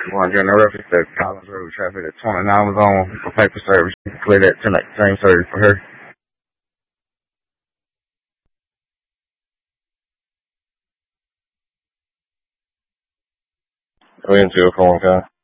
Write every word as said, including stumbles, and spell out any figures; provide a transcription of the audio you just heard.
one during the reference to Collins Road traffic at twenty-nine was on for paper service. You can clear that tonight, same service for her. Go ahead and tell Colin, guy.